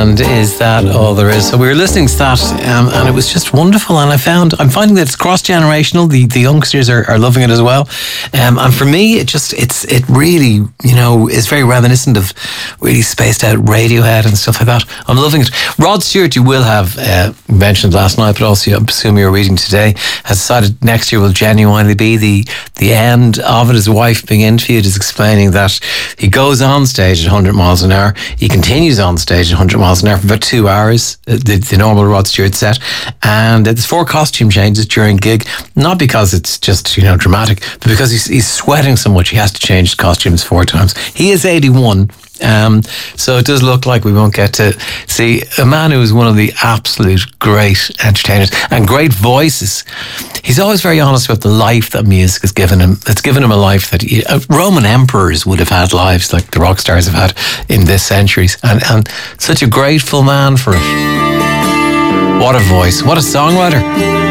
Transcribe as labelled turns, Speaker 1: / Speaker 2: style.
Speaker 1: And is that all there is? So we were listening to that, and it was just wonderful. And I'm finding that it's cross generational. The youngsters are loving it as well. And for me, it really, is very reminiscent of really spaced out Radiohead and stuff like that. I'm loving it. Rod Stewart, you will have mentioned last night, but also I assume you're reading today, has decided next year will genuinely be the end of it. His wife being interviewed is explaining that he goes on stage at 100 miles an hour. He continues on stage at 100 miles an hour for about 2 hours, the normal Rod Stewart set. And there's 4 costume changes during gig, not because it's just, dramatic, but because he's sweating so much he has to change costumes 4 times. He is 81. So it does look like we won't get to see a man who is one of the absolute great entertainers and great voices. He's always very honest about the life that music has given him. It's given him a life that Roman emperors would have had lives like the rock stars have had in this centuries, and such a grateful man for it. What a voice, what a songwriter.